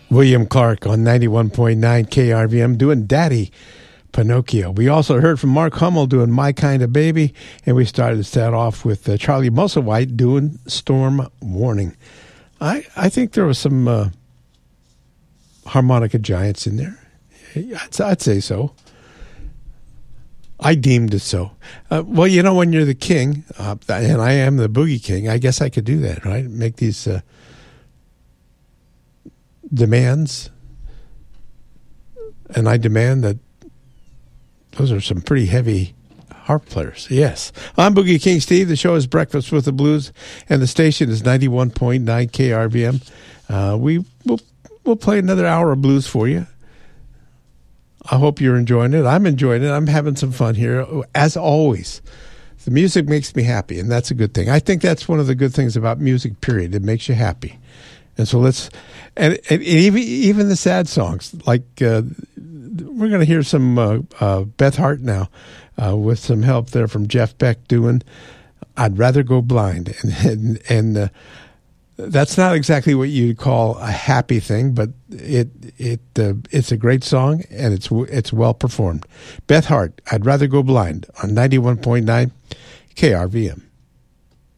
William Clark on 91.9 KRVM doing Daddy Pinocchio. We also heard from Mark Hummel doing My Kind of Baby, and we started to start off with Charlie Musselwhite doing Storm Warning. I think there was some harmonica giants in there. I'd say so. I deemed it so. Well, you know, when you're the king, and I am the Boogie King, I guess I could do that, right? Make these demands. And I demand that those are some pretty heavy harp players. Yes. I'm Boogie King Steve. The show is Breakfast with the Blues, and the station is 91.9 KRVM. We'll play another hour of blues for you. I hope you're enjoying it. I'm enjoying it. I'm having some fun here. As always, the music makes me happy, and that's a good thing. I think that's one of the good things about music, period. It makes you happy. And so and even the sad songs, like we're going to hear some Beth Hart now with some help there from Jeff Beck doing I'd Rather Go Blind. And that's not exactly what you'd call a happy thing, but it's a great song, and it's well performed. Beth Hart, I'd Rather Go Blind on 91.9 KRVM.